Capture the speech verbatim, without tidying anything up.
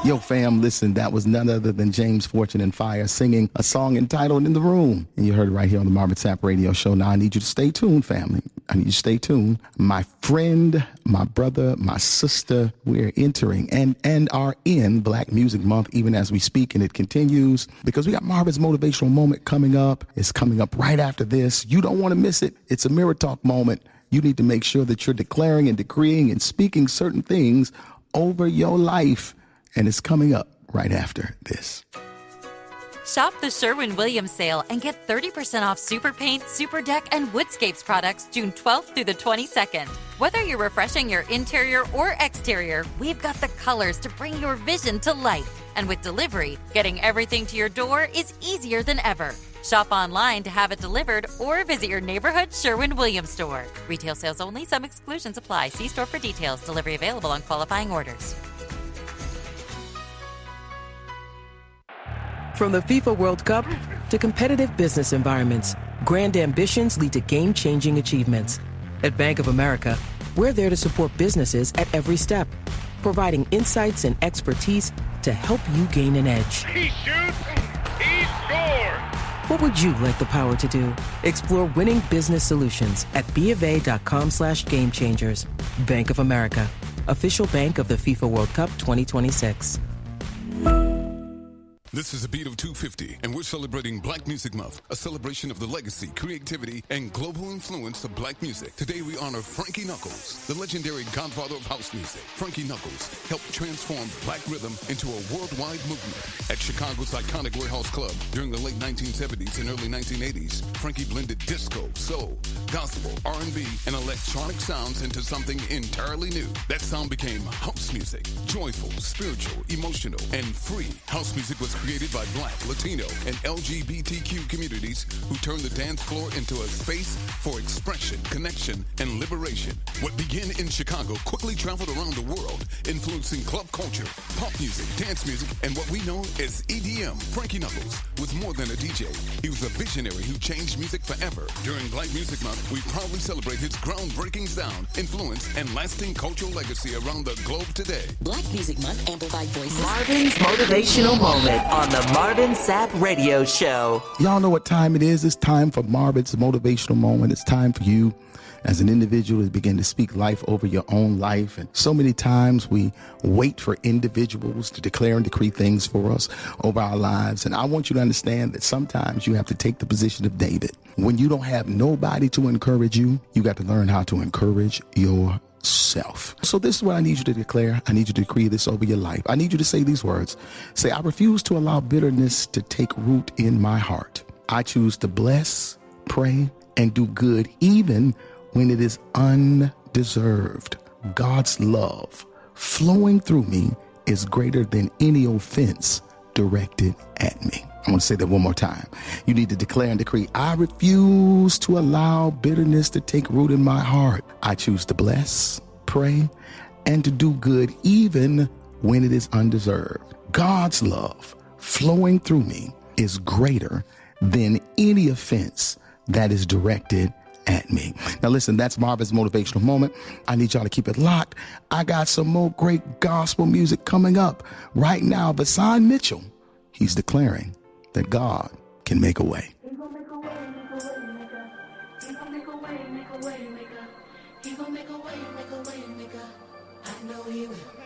Yo, fam, listen, that was none other than James Fortune and Fire singing a song entitled In the Room. And you heard it right here on the Marvin Sapp Radio Show. Now, I need you to stay tuned, family. I need you to stay tuned. My friend, my brother, my sister, we're entering and, and are in Black Music Month even as we speak, and it continues because we got Marvin's Motivational Moment coming up. It's coming up right after this. You don't want to miss it. It's a Mirror Talk moment. You need to make sure that you're declaring and decreeing and speaking certain things over your life. And it's coming up right after this. Shop the Sherwin-Williams sale and get thirty percent off Super Paint, Super Deck, and Woodscapes products June twelfth through the twenty-second. Whether you're refreshing your interior or exterior, we've got the colors to bring your vision to life. And with delivery, getting everything to your door is easier than ever. Shop online to have it delivered or visit your neighborhood Sherwin-Williams store. Retail sales only. Some exclusions apply. See store for details. Delivery available on qualifying orders. From the FIFA World Cup to competitive business environments, grand ambitions lead to game-changing achievements. At Bank of America, we're there to support businesses at every step, providing insights and expertise to help you gain an edge. He shoots, he scores! What would you like the power to do? Explore winning business solutions at BofA.com slash game changers. Bank of America, official bank of the FIFA World Cup twenty twenty-six. This is a beat of two fifty, and we're celebrating Black Music Month, a celebration of the legacy, creativity, and global influence of black music. Today we honor Frankie Knuckles, the legendary godfather of house music. Frankie Knuckles helped transform black rhythm into a worldwide movement. At Chicago's iconic Warehouse Club during the late nineteen seventies and early nineteen eighties, Frankie blended disco, soul, gospel, R and B, and electronic sounds into something entirely new. That sound became house music, joyful, spiritual, emotional, and free. House music was created by Black, Latino, and L G B T Q communities who turned the dance floor into a space for expression, connection, and liberation. What began in Chicago quickly traveled around the world, influencing club culture, pop music, dance music, and what we know as E D M. Frankie Knuckles was more than a D J. He was a visionary who changed music forever. During Black Music Month, we proudly celebrate his groundbreaking sound, influence, and lasting cultural legacy around the globe today. Black Music Month amplified voices. Marvin's Motivational Moment on the Marvin Sapp Radio Show. Y'all know what time it is. It's time for Marvin's Motivational Moment. It's time for you as an individual to begin to speak life over your own life. And so many times we wait for individuals to declare and decree things for us over our lives. And I want you to understand that sometimes you have to take the position of David. When you don't have nobody to encourage you, you got to learn how to encourage yourself. Self. So this is what I need you to declare. I need you to decree this over your life. I need you to say these words. Say, I refuse to allow bitterness to take root in my heart. I choose to bless, pray, and do good even when it is undeserved. God's love flowing through me is greater than any offense directed at me. I want to say that one more time. You need to declare and decree, I refuse to allow bitterness to take root in my heart. I choose to bless, pray, and to do good even when it is undeserved. God's love flowing through me is greater than any offense that is directed at me. Now listen, that's Marvin's Motivational Moment. I need y'all to keep it locked. I got some more great gospel music coming up right now. Vasson Mitchell, he's declaring that God can make a way. He gon' make a way, make a way, maker. He gon' make a way, make a way, maker. He gon' make a way, make a way, maker. I know he will.